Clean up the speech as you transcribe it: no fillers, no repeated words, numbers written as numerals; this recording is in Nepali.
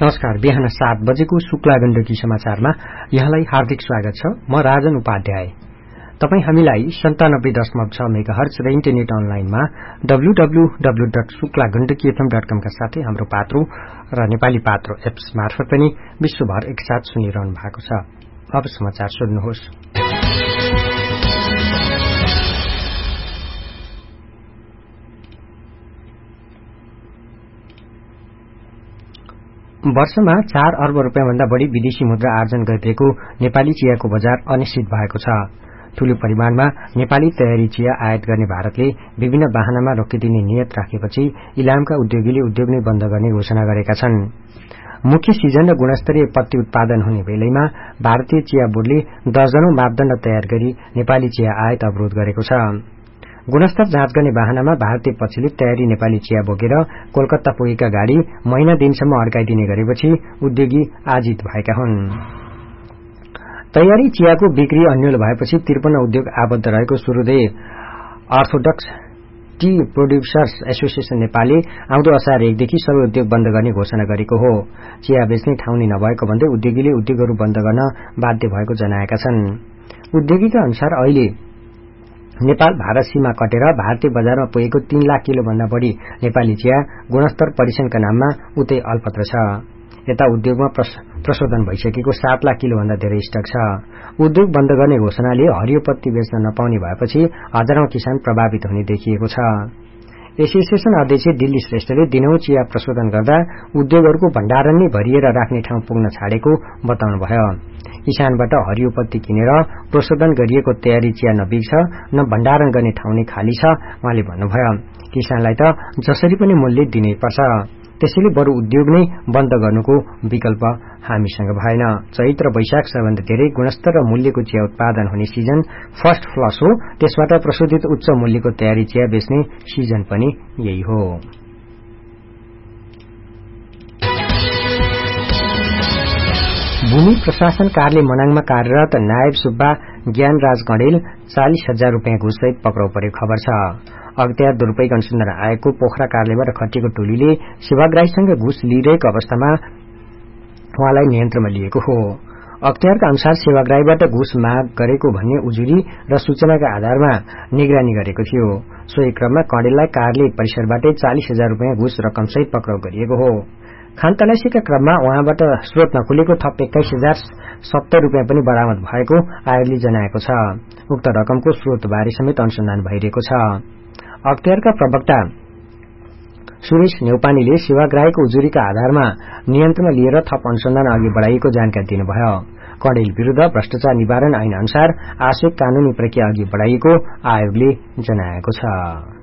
नमस्कार। बिहान 7 बजेको शुक्ला गण्डकी समाचारमा यहाँलाई हार्दिक स्वागत छ। म राजन उपाध्याय। तपाई हामीलाई 97.6 मेगाहर्ज र इन्टरनेट अनलाइनमा www.शुक्लागण्डकीfm.com का साथै हाम्रो पात्रो र नेपाली पात्रो एप्स मार्फत पनि विश्वभर एकसाथ सुनिरहनु भएको छ। अब समाचार सुन्नुहोस्। वर्षमा 4 अर्ब रुपियाँभन्दा बढ़ी विदेशी मुद्रा आर्जन गरिरहेको नेपाली चियाको बजार अनिश्चित भएको छ। ठूलो परिमाणमा नेपाली तयारी चिया आयात गर्ने भारतले विभिन्न वाहनामा रोकिदिने नियत राखेपछि इलामका उद्योगीले उद्योग नै बन्द गर्ने घोषणा गरेका छन्। मुख्य सिजन र गुणस्तरीय पत्ती उत्पादन हुने बेलैमा भारतीय चिया बोर्डले दर्जनौं मापदण्ड तयार गरी नेपाली चिया आयात अवरोध गरेको छ। गुणस्तर जाँच गर्ने वाहनामा भारतीय पक्षले तयारी नेपाली चिया बोकेर कोलकाता पुगेका गाड़ी महिना दिनसम्म अड्काइदिने गरेपछि उद्योगी आजित भएका हुन्। तयारी चियाको बिक्री अन्यल भएपछि 53 उद्योग आबद्ध रहेको सूर्योदय अर्थोडक्स टी प्रोड्युसर्स एसोसिएशन नेपालले आउँदो असार 1 देखि सबै उद्योग बन्द गर्ने घोषणा गरेको हो। चिया बेच्ने ठाउँ नै नभएको भन्दै उद्योगीले उद्योगहरू बन्द गर्न बाध्य भएको जनाएका छन्। उद्योगीका अनुसार अहिले नेपाल भारत सीमा कटेर भारतीय बजारमा पुगेको 3 लाख किलो भन्दा बढ़ी नेपाली चिया गुणस्तर परीक्षणका नाममा उतै अल्पत्र छ। यता उद्योगमा प्रशोधन भइसकेको 7 लाख किलो भन्दा धेरै स्टक छ। उद्योग बन्द गर्ने घोषणाले हरियो पत्ती बेच्न नपाउने भएपछि हजारौं किसान प्रभावित हुने देखिएको छ। एसोसिएशन अध्यक्ष दिल्ली श्रेष्ठले दिनौं चिया प्रशोधन गर्दा उद्योगहरूको भण्डारण नै भरिएर राख्ने ठाउँ पुग्न छाडेको बताउनुभयो। किसानबाट हरियो पत्ती किनेर प्रशोधन गरिएको तयारी चिया नबिग्छ, न भण्डारण गर्ने ठाउँ नै खाली छ। उहाँले भन्नुभयो, किसानलाई त जसरी पनि मूल्य दिनै पर्छ, त्यसैले बरु उद्योग नै बन्द गर्नुको विकल्प हामीसँग भएन। चैत र वैशाख सबभन्दा धेरै गुणस्तर र मूल्यको चिया उत्पादन हुने सिजन फर्स्ट फ्लस हो। त्यसबाट प्रशोधित उच्च मूल्यको तयारी चिया बेच्ने सिजन पनि यही हो। भूमि प्रशासन कार्यालय मनाङमा कार्यरत नायब सुब्बा ज्ञानराज गणेल 40,000 रुपियाँ घुससहित पक्राउ परेको खबर छ। अख्तियार दुरूपयोग अनुसन्धान आयोगको पोखरा कार्यालयबाट खटिएको टोलीले सेवाग्राहीसँग घुस लिइरहेको अवस्थामा उहाँलाई नियन्त्रणमा लिएको हो। अख्तियारका अनुसार सेवाग्राहीबाट घुस माग गरेको भन्ने उजुरी र सूचनाका आधारमा निगरानी गरेको थियो। सोही क्रममा कणेललाई कार्यालय परिसरबाटै 40,000 रुपियाँ घुस रकमसहित पक्राउ गरिएको हो। खानतलासीका क्रममा उहाँबाट स्रोत नखुलेको थप 21,070 रुपियाँ पनि बरामद भएको आयोगले जनाएको छ। उक्त रकमको स्रोतबारे समेत अनुसन्धान भइरहेको छ। अख्तियारका प्रवक्ता सुरेश नेउपानीले सेवाग्राहीको उजुरीका आधारमा नियन्त्रणमा लिएर थप अनुसन्धान अघि बढ़ाइएको जानकारी दिनुभयो। कणेल विरूद्ध भ्रष्टाचार निवारण ऐन अनुसार आवश्यक कानूनी प्रक्रिया अघि बढ़ाइएको आयोगले जनाएको छ।